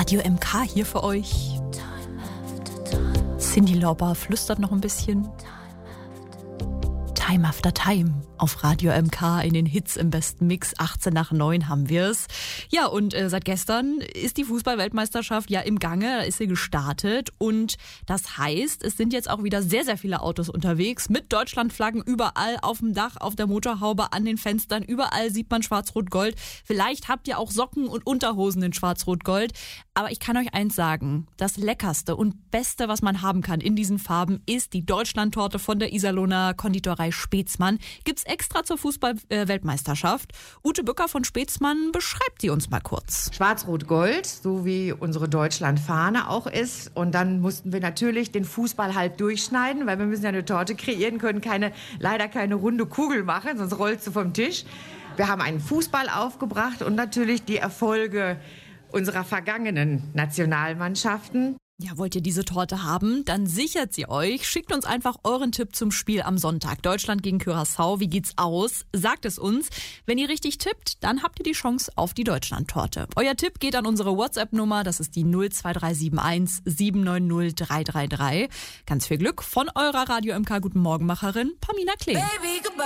Radio MK hier für euch. Cyndi Lauper flüstert noch ein bisschen. Time After Time auf Radio MK in den Hits im besten Mix. 18 nach 9 haben wir es. Ja, und seit gestern ist die Fußball-Weltmeisterschaft ja im Gange. Da ist sie gestartet. Und das heißt, es sind jetzt auch wieder sehr, sehr viele Autos unterwegs mit Deutschlandflaggen überall auf dem Dach, auf der Motorhaube, an den Fenstern. Überall sieht man Schwarz-Rot-Gold. Vielleicht habt ihr auch Socken und Unterhosen in Schwarz-Rot-Gold. Aber ich kann euch eins sagen. Das Leckerste und Beste, was man haben kann in diesen Farben, ist die Deutschlandtorte von der Iserlohner Konditorei Spätzmann. Gibt's extra zur Fußball-Weltmeisterschaft. Ute Bücker von Spätzmann beschreibt die uns mal kurz. Schwarz-Rot-Gold, so wie unsere Deutschlandfahne auch ist. Und dann mussten wir natürlich den Fußball halb durchschneiden, weil wir müssen ja eine Torte kreieren, können leider keine runde Kugel machen, sonst rollst du vom Tisch. Wir haben einen Fußball aufgebracht und natürlich die Erfolge unserer vergangenen Nationalmannschaften. Ja, wollt ihr diese Torte haben? Dann sichert sie euch. Schickt uns einfach euren Tipp zum Spiel am Sonntag. Deutschland gegen Curaçao. Wie geht's aus? Sagt es uns. Wenn ihr richtig tippt, dann habt ihr die Chance auf die Deutschlandtorte. Euer Tipp geht an unsere WhatsApp-Nummer. Das ist die 02371 790 333. Ganz viel Glück von eurer Radio MK Guten Morgenmacherin Pamina Klee.